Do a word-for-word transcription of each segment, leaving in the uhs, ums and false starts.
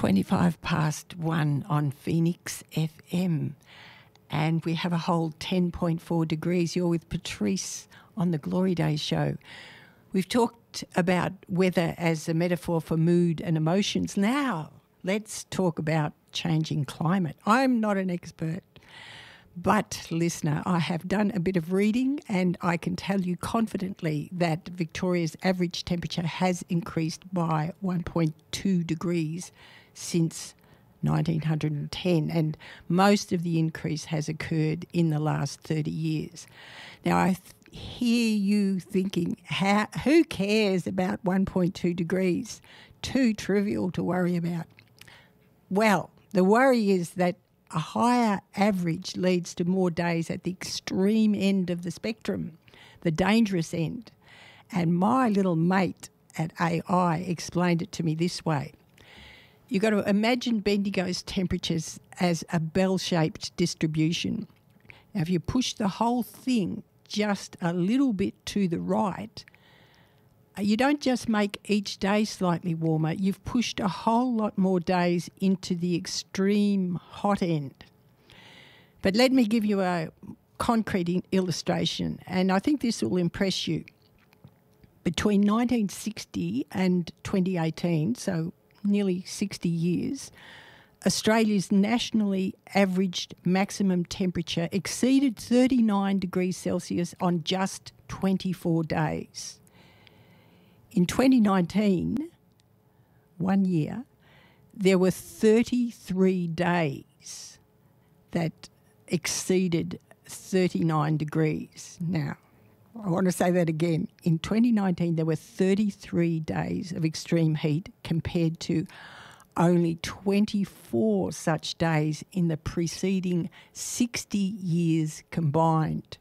twenty-five past one on Phoenix F M. And we have a whole ten point four degrees. You're with Patrice on the Glory Days show. We've talked about weather as a metaphor for mood and emotions. Now, let's talk about changing climate. I'm not an expert, but listener, I have done a bit of reading and I can tell you confidently that Victoria's average temperature has increased by one point two degrees since nineteen ten, and most of the increase has occurred in the last thirty years. Now, I th- hear you thinking, How, who cares about one point two degrees? Too trivial to worry about. Well, the worry is that a higher average leads to more days at the extreme end of the spectrum, the dangerous end. And my little mate at A I explained it to me this way. You've got to imagine Bendigo's temperatures as a bell-shaped distribution. Now, if you push the whole thing just a little bit to the right, you don't just make each day slightly warmer, you've pushed a whole lot more days into the extreme hot end. But let me give you a concrete illustration, and I think this will impress you. Between nineteen sixty and twenty eighteen, so nearly sixty years, Australia's nationally averaged maximum temperature exceeded thirty-nine degrees Celsius on just twenty-four days. In twenty nineteen, one year, there were thirty-three days that exceeded thirty-nine degrees. Now, I want to say that again. In twenty nineteen, there were thirty-three days of extreme heat compared to only twenty-four such days in the preceding sixty years combined.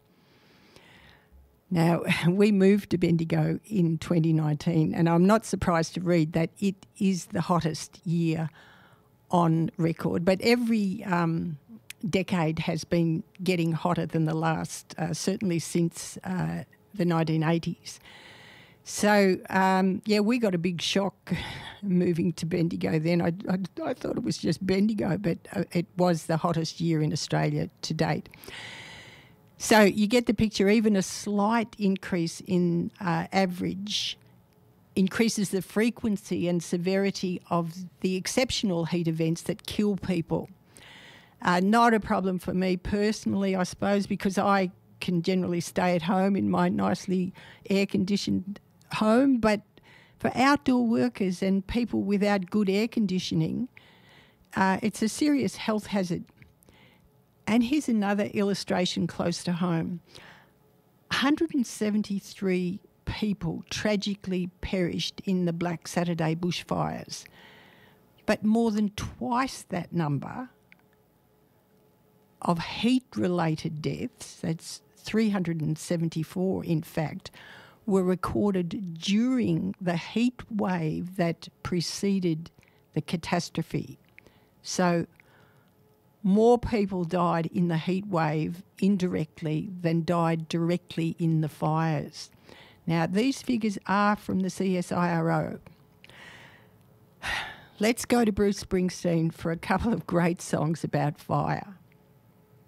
Now, we moved to Bendigo in twenty nineteen, and I'm not surprised to read that it is the hottest year on record. But every um, decade has been getting hotter than the last, uh, certainly since uh, the nineteen eighties. So, um, yeah, we got a big shock moving to Bendigo then. I, I, I thought it was just Bendigo, but uh, it was the hottest year in Australia to date. So you get the picture. Even a slight increase in uh, average increases the frequency and severity of the exceptional heat events that kill people. Uh, not a problem for me personally, I suppose, because I can generally stay at home in my nicely air-conditioned home. But for outdoor workers and people without good air conditioning, uh, it's a serious health hazard. And here's another illustration close to home. one hundred seventy-three people tragically perished in the Black Saturday bushfires. But more than twice that number of heat-related deaths, that's three hundred seventy-four in fact, were recorded during the heat wave that preceded the catastrophe. So more people died in the heat wave indirectly than died directly in the fires. Now, these figures are from the C S I R O. Let's go to Bruce Springsteen for a couple of great songs about fire.